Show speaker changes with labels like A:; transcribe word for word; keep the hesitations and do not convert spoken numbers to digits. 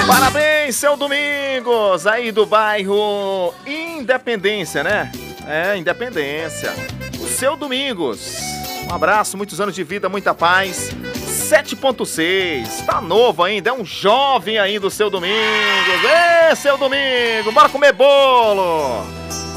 A: Parabéns, seu Domingos, aí do bairro Independência, né? É, Independência. O seu Domingos. Um abraço, muitos anos de vida, muita paz. sete ponto seis, tá novo ainda, é um jovem ainda o seu Domingos. Ê, seu Domingo, bora comer bolo.